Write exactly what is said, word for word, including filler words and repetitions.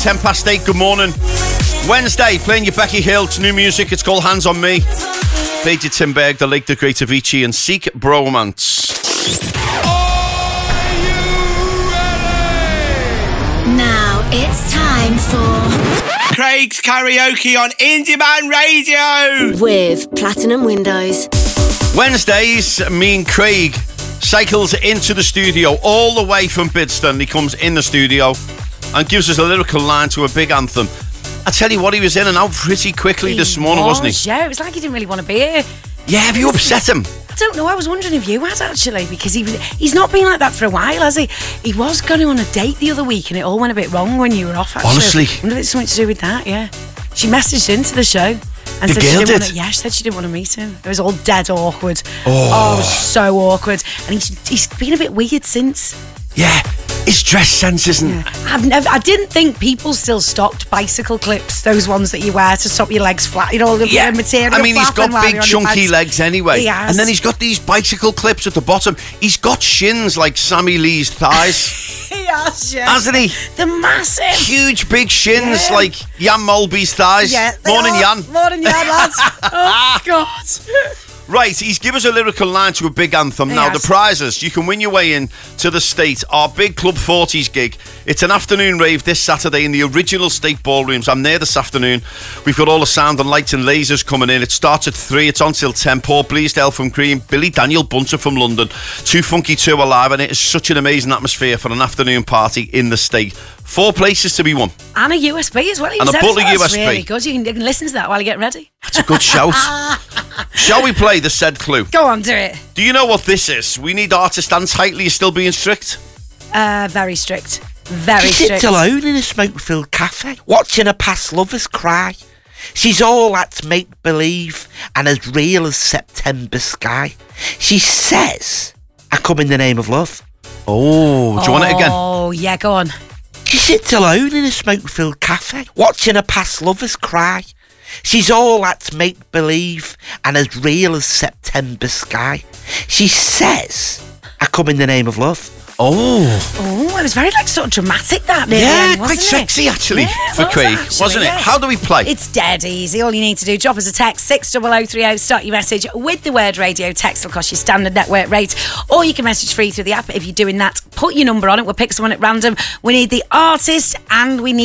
ten past eight, good morning. Wednesday, playing you Becky Hill. It's new music, it's called Hands on Me. Played you Tim Berg, The Lake, The Great Avicii, and Seek Bromance. Are you ready? Now it's time for Craig's Karaoke on Indie Man Radio with Platinum Windows. Wednesdays, me and Craig cycles into the studio all the way from Bidston. He comes in the studio and gives us a lyrical line to a big anthem. I tell you what, he was in and out pretty quickly he this morning, was, wasn't he? Yeah, it was like he didn't really want to be here. Yeah, have you upset him? I don't know, I was wondering if you had actually, because he was, he's not been like that for a while, has he? He was going on a date the other week and it all went a bit wrong when you were off, actually. Honestly? I wonder if it's something to do with that, yeah. She messaged into the show. And The said girl she didn't did? want to, yeah, she said she didn't want to meet him. It was all dead awkward. Oh. Oh, it was so awkward. And he's, he's been a bit weird since. Yeah, his dress sense isn't... Yeah. I've never, I didn't think people still stocked bicycle clips, those ones that you wear to stop your legs flat, you know, the Yeah, material. I mean, he's got flapping while big you're on your chunky pants. legs anyway. He has. And then he's got these bicycle clips at the bottom. He's got shins like Sammy Lee's thighs. He has, yeah. Hasn't he? They're massive. Huge big shins Yeah. like Jan Molby's thighs. Yeah, they Morning, are. Jan. Morning, Jan, lads. Oh, God. Right, he's given us a lyrical line to a big anthem. He now, has. the prizes, you can win your way in to the State, our big Club forties gig. It's an afternoon rave this Saturday in the original State ballrooms. I'm there this afternoon. We've got all the sound and lights and lasers coming in. It starts at three, it's on till ten. Paul Bleasdale from Cream, Billy Daniel Bunter from London. Too Funky two alive, and it is such an amazing atmosphere for an afternoon party in the State. Four places to be won. And a U S B as well. He And was a there, butler so U that's S B. really good. You can, you can listen to that while you get ready. That's a good shout. Shall we play the said clue? Go on, do it. Do you know what this is? We need Art to stand tightly. You're still being strict? Uh, very strict. Very She strict. sits alone in a smoke-filled cafe, watching her past lovers cry. She's all that's make-believe and as real as September sky. She says, I come in the name of love. Oh, do you want it again? Oh, yeah, go on. She sits alone in a smoke-filled cafe, watching her past lovers cry. She's all that's make-believe and as real as September sky. She says, I come in the name of love. Oh. Oh, it was very like sort of dramatic that near the Yeah, end, quite wasn't it? sexy actually Yeah, it for was Craig, actually, wasn't it? yeah. How do we play? It's dead easy. All you need to do, drop us a text, six oh oh three oh, start your message with the word radio. Text will cost you standard network rate, or you can message free through the app. If you're doing that, put your number on it. We'll pick someone at random. We need the artist and we need